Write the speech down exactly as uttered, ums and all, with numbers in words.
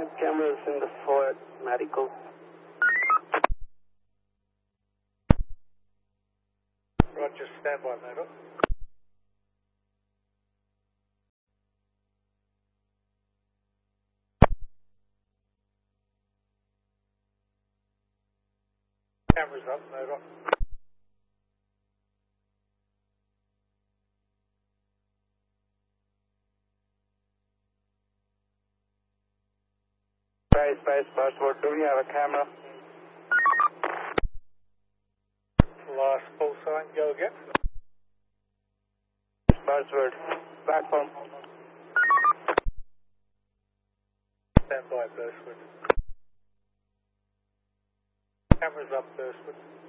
cameras in the Fort Medical. Roger, stand by, Motor. Cameras up, Motor. Price, price, passport. Do we have a camera? Last call sign, go again. Password. Platform. Stand by, Burswood. Cameras up, Burswood.